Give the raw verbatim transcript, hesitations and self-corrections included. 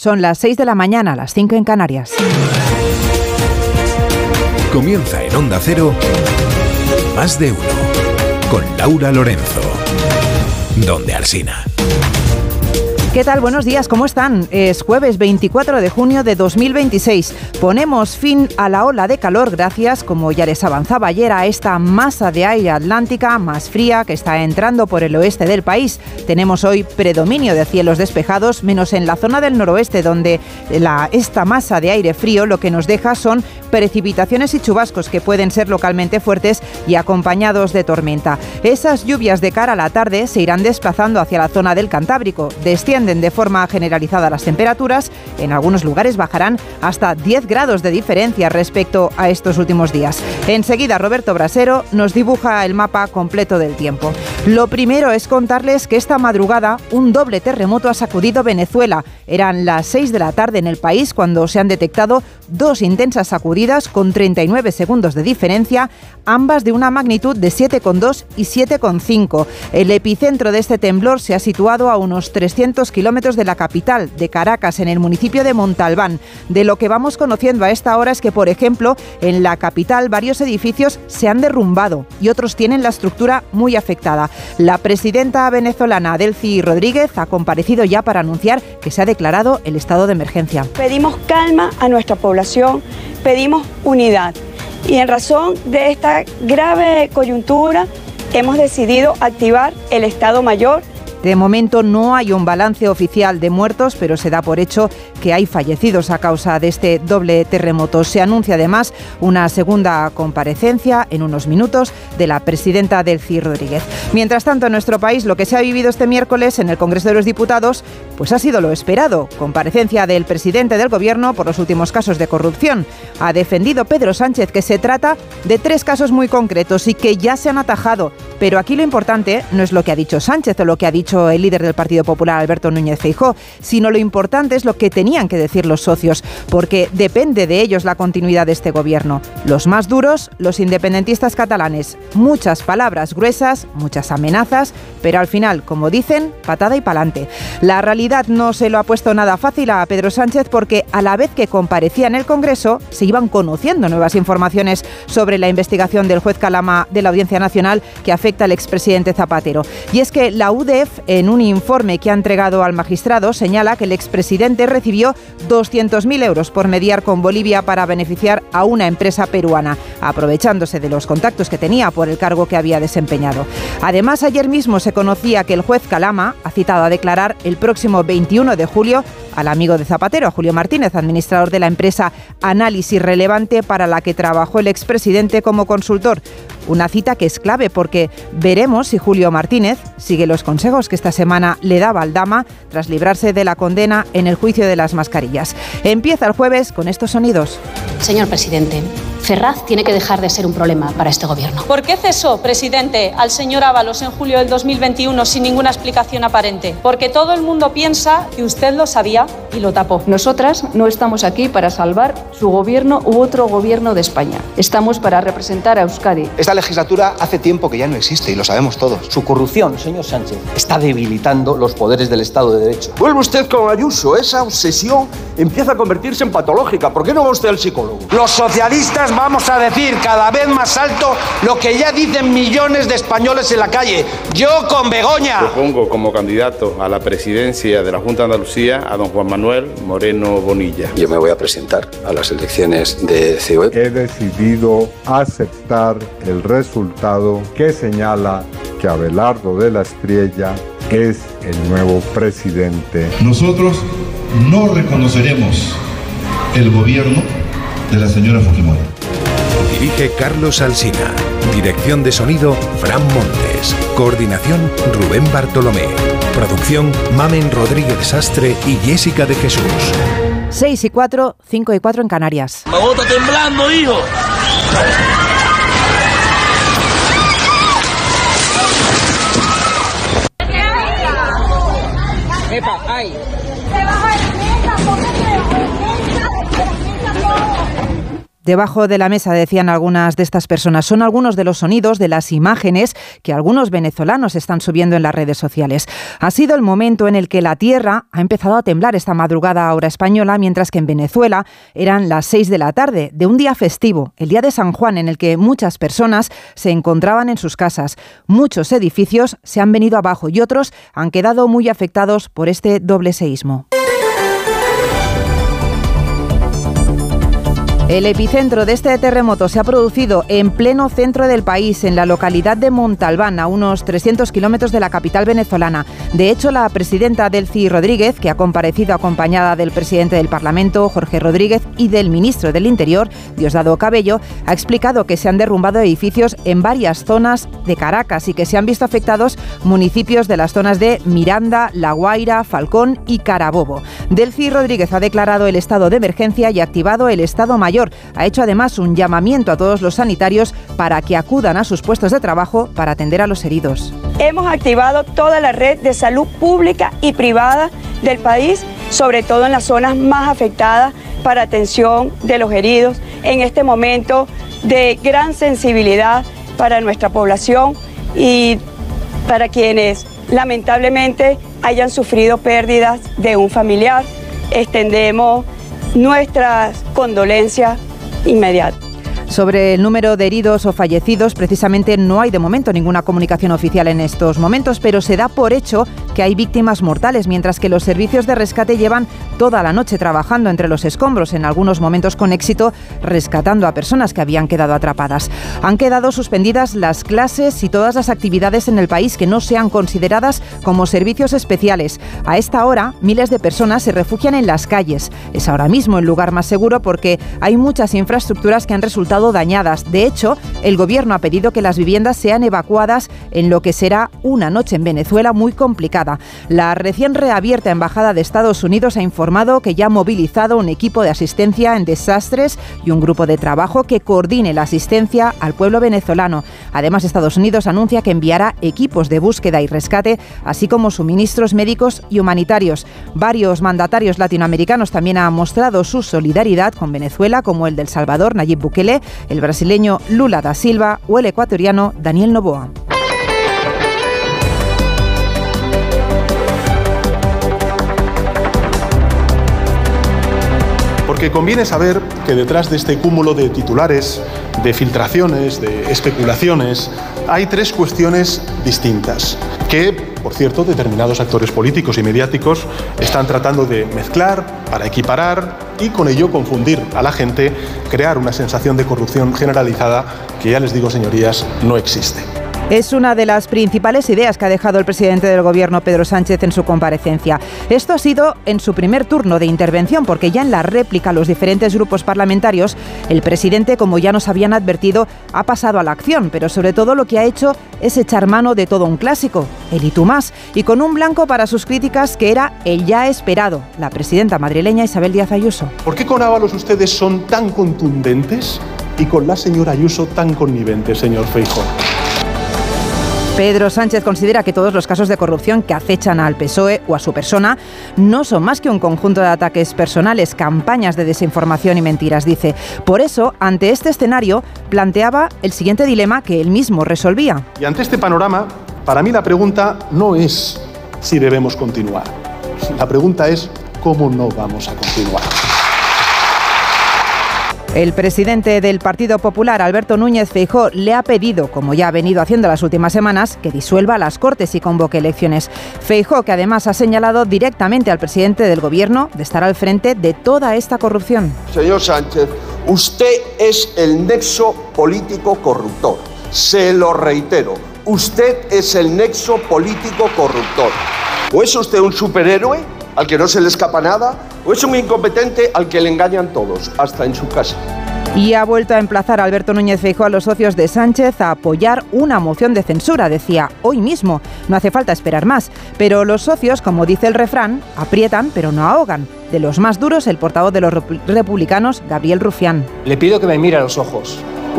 Son las seis de la mañana, las cinco en Canarias. Comienza en Onda Cero, Más de Uno, con Laura Lorenzo. Donde Alsina. ¿Qué tal? Buenos días, ¿cómo están? Es jueves veinticuatro de junio de dos mil veintiséis. Ponemos fin a la ola de calor gracias, como ya les avanzaba ayer, a esta masa de aire atlántica más fría que está entrando por el oeste del país. Tenemos hoy predominio de cielos despejados, menos en la zona del noroeste, donde la, esta masa de aire frío lo que nos deja son precipitaciones y chubascos que pueden ser localmente fuertes y acompañados de tormenta. Esas lluvias de cara a la tarde se irán desplazando hacia la zona del Cantábrico. Descienden de forma generalizada las temperaturas, en algunos lugares bajarán hasta diez grados de diferencia respecto a estos últimos días. Enseguida Roberto Brasero nos dibuja el mapa completo del tiempo. Lo primero es contarles que esta madrugada un doble terremoto ha sacudido Venezuela. Eran las seis de la tarde en el país cuando se han detectado dos intensas sacudidas con treinta y nueve segundos de diferencia, ambas de una magnitud de siete coma dos y siete coma cinco. El epicentro de este temblor se ha situado a unos trescientos kilómetros de la capital, de Caracas, en el municipio de Montalbán. De lo que vamos conociendo a esta hora es que, por ejemplo, en la capital varios edificios se han derrumbado y otros tienen la estructura muy afectada. La presidenta venezolana Delcy Rodríguez ha comparecido ya para anunciar que se ha declarado el estado de emergencia. Pedimos calma a nuestra población, pedimos unidad y en razón de esta grave coyuntura hemos decidido activar el Estado Mayor. De momento no hay un balance oficial de muertos, pero se da por hecho que hay fallecidos a causa de este doble terremoto. Se anuncia además una segunda comparecencia en unos minutos de la presidenta Delcy Rodríguez. Mientras tanto, en nuestro país lo que se ha vivido este miércoles en el Congreso de los Diputados pues ha sido lo esperado. Comparecencia del presidente del Gobierno por los últimos casos de corrupción. Ha defendido Pedro Sánchez que se trata de tres casos muy concretos y que ya se han atajado. Pero aquí lo importante no es lo que ha dicho Sánchez o lo que ha dicho el líder del Partido Popular, Alberto Núñez Feijóo, sino lo importante es lo que tenían que decir los socios, porque depende de ellos la continuidad de este gobierno. Los más duros, los independentistas catalanes. Muchas palabras gruesas, muchas amenazas, pero al final, como dicen, patada y pa'lante. La realidad no se lo ha puesto nada fácil a Pedro Sánchez porque a la vez que comparecía en el Congreso, se iban conociendo nuevas informaciones sobre la investigación del juez Calama de la Audiencia Nacional que afecta al expresidente Zapatero. Y es que la U D E F, en un informe que ha entregado al magistrado, señala que el expresidente recibió doscientos mil euros por mediar con Bolivia para beneficiar a una empresa peruana, aprovechándose de los contactos que tenía por el cargo que había desempeñado. Además, ayer mismo se conocía que el juez Calama ha citado a declarar el próximo veintiuno de julio al amigo de Zapatero, a Julio Martínez, administrador de la empresa Análisis Relevante, para la que trabajó el expresidente como consultor. Una cita que es clave porque veremos si Julio Martínez sigue los consejos que esta semana le daba Aldama tras librarse de la condena en el juicio de las mascarillas. Empieza el jueves con estos sonidos. Señor presidente, Ferraz tiene que dejar de ser un problema para este gobierno. ¿Por qué cesó, presidente, al señor Ábalos en julio del dos mil veintiuno sin ninguna explicación aparente? Porque todo el mundo piensa que usted lo sabía y lo tapó. Nosotras no estamos aquí para salvar su gobierno u otro gobierno de España. Estamos para representar a Euskadi. Esta legislatura hace tiempo que ya no existe y lo sabemos todos. Su corrupción, señor Sánchez, está debilitando los poderes del Estado de Derecho. Vuelve usted con Ayuso. Esa obsesión empieza a convertirse en patológica. ¿Por qué no va usted al psicólogo? Los socialistas vamos a decir cada vez más alto lo que ya dicen millones de españoles en la calle. Yo con Begoña. Propongo como candidato a la presidencia de la Junta de Andalucía a don Juan Manuel Moreno Bonilla. Yo me voy a presentar a las elecciones de C O E. He decidido aceptar el resultado que señala que Abelardo de la Espriella es el nuevo presidente. Nosotros no reconoceremos el gobierno de la señora Fujimori. Dirige Carlos Alsina. Dirección de sonido, Fran Montes. Coordinación, Rubén Bartolomé. Producción, Mamen Rodríguez Sastre y Jessica de Jesús. seis y cuatro, cinco y cuatro en Canarias. ¡Me bota temblando, hijo! ¡Epa, ay! Debajo de la mesa, decían algunas de estas personas, son algunos de los sonidos de las imágenes que algunos venezolanos están subiendo en las redes sociales. Ha sido el momento en el que la tierra ha empezado a temblar esta madrugada a hora española, mientras que en Venezuela eran las seis de la tarde, de un día festivo, el día de San Juan, en el que muchas personas se encontraban en sus casas. Muchos edificios se han venido abajo y otros han quedado muy afectados por este doble seísmo. El epicentro de este terremoto se ha producido en pleno centro del país, en la localidad de Montalbán, a unos trescientos kilómetros de la capital venezolana. De hecho, la presidenta Delcy Rodríguez, que ha comparecido acompañada del presidente del Parlamento, Jorge Rodríguez, y del ministro del Interior, Diosdado Cabello, ha explicado que se han derrumbado edificios en varias zonas de Caracas y que se han visto afectados municipios de las zonas de Miranda, La Guaira, Falcón y Carabobo. Delcy Rodríguez ha declarado el estado de emergencia y ha activado el estado mayor. Ha hecho además un llamamiento a todos los sanitarios para que acudan a sus puestos de trabajo para atender a los heridos. Hemos activado toda la red de salud pública y privada del país, sobre todo en las zonas más afectadas, para atención de los heridos en este momento de gran sensibilidad para nuestra población y para quienes lamentablemente hayan sufrido pérdidas de un familiar. Extendemos nuestras condolencias inmediatas. Sobre el número de heridos o fallecidos, precisamente no hay de momento ninguna comunicación oficial en estos momentos, pero se da por hecho que hay víctimas mortales, mientras que los servicios de rescate llevan toda la noche trabajando entre los escombros, en algunos momentos con éxito, rescatando a personas que habían quedado atrapadas. Han quedado suspendidas las clases y todas las actividades en el país que no sean consideradas como servicios especiales. A esta hora, miles de personas se refugian en las calles. Es ahora mismo el lugar más seguro porque hay muchas infraestructuras que han resultado dañadas. De hecho, el gobierno ha pedido que las viviendas sean evacuadas en lo que será una noche en Venezuela muy complicada. La recién reabierta Embajada de Estados Unidos ha informado que ya ha movilizado un equipo de asistencia en desastres y un grupo de trabajo que coordine la asistencia al pueblo venezolano. Además, Estados Unidos anuncia que enviará equipos de búsqueda y rescate, así como suministros médicos y humanitarios. Varios mandatarios latinoamericanos también han mostrado su solidaridad con Venezuela, como el del Salvador, Nayib Bukele, el brasileño Lula da Silva o el ecuatoriano Daniel Noboa. Porque conviene saber que detrás de este cúmulo de titulares, de filtraciones, de especulaciones, hay tres cuestiones distintas que, por cierto, determinados actores políticos y mediáticos están tratando de mezclar para equiparar y con ello confundir a la gente, crear una sensación de corrupción generalizada que, ya les digo, señorías, no existe. Es una de las principales ideas que ha dejado el presidente del Gobierno, Pedro Sánchez, en su comparecencia. Esto ha sido en su primer turno de intervención, porque ya en la réplica a los diferentes grupos parlamentarios, el presidente, como ya nos habían advertido, ha pasado a la acción, pero sobre todo lo que ha hecho es echar mano de todo un clásico, el y tú más, y con un blanco para sus críticas que era el ya esperado, la presidenta madrileña Isabel Díaz Ayuso. ¿Por qué con Ábalos ustedes son tan contundentes y con la señora Ayuso tan conniventes, señor Feijóo? Pedro Sánchez considera que todos los casos de corrupción que acechan al P S O E o a su persona no son más que un conjunto de ataques personales, campañas de desinformación y mentiras, dice. Por eso, ante este escenario, planteaba el siguiente dilema que él mismo resolvía. Y ante este panorama, para mí la pregunta no es si debemos continuar. La pregunta es cómo no vamos a continuar. El presidente del Partido Popular, Alberto Núñez Feijóo, le ha pedido, como ya ha venido haciendo las últimas semanas, que disuelva las Cortes y convoque elecciones. Feijóo, que además ha señalado directamente al presidente del Gobierno de estar al frente de toda esta corrupción. Señor Sánchez, usted es el nexo político corruptor. Se lo reitero, usted es el nexo político corruptor. ¿O es usted un superhéroe al que no se le escapa nada, o es un incompetente al que le engañan todos, hasta en su casa? Y ha vuelto a emplazar a Alberto Núñez Feijóo a los socios de Sánchez a apoyar una moción de censura. Decía, hoy mismo, no hace falta esperar más. Pero los socios, como dice el refrán, aprietan pero no ahogan. De los más duros, el portavoz de los republicanos, Gabriel Rufián. Le pido que me mire a los ojos